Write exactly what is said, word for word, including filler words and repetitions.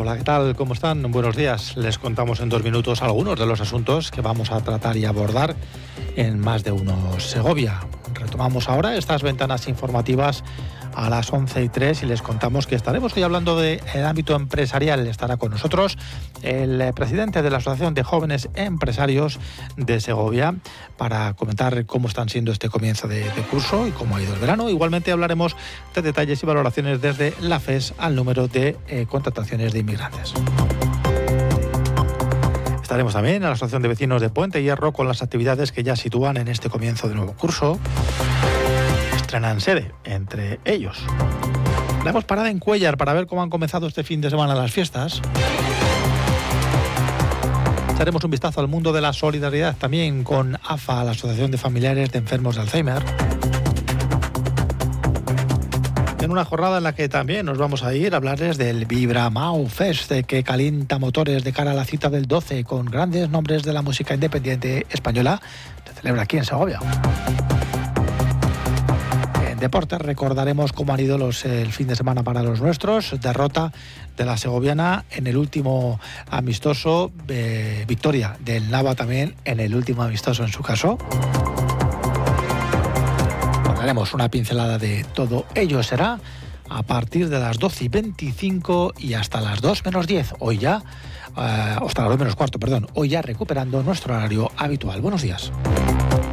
Hola, ¿qué tal? ¿Cómo están? Buenos días. Les contamos en dos minutos algunos de los asuntos que vamos a tratar y abordar en Más de Uno Segovia. Retomamos ahora estas ventanas informativas a las once y tres y les contamos que estaremos hoy hablando del ámbito empresarial. Estará con nosotros el presidente de la Asociación de Jóvenes Empresarios de Segovia para comentar cómo están siendo este comienzo de, de curso y cómo ha ido el verano. Igualmente hablaremos de detalles y valoraciones desde la F E S al número de eh, contrataciones de inmigrantes. Estaremos también en la Asociación de Vecinos de Puente Hierro con las actividades que ya sitúan en este comienzo de nuevo curso. Estrenan sede entre ellos. La hemos parado en Cuéllar para ver cómo han comenzado este fin de semana las fiestas. Echaremos un vistazo al mundo de la solidaridad también con A F A, la Asociación de Familiares de Enfermos de Alzheimer. En una jornada en la que también nos vamos a ir a hablarles del Vibramau Fest, que calienta motores de cara a la cita del doce con grandes nombres de la música independiente española. Se celebra aquí en Segovia. En deportes recordaremos cómo han ido los, el fin de semana para los nuestros. Derrota de la segoviana en el último amistoso, eh, victoria del Nava también en el último amistoso en su caso. Haremos una pincelada de todo ello. Será a partir de las doce y veinticinco y hasta las dos menos diez. Hoy ya, eh, hasta las dos menos cuarto, perdón. Hoy ya recuperando nuestro horario habitual. Buenos días.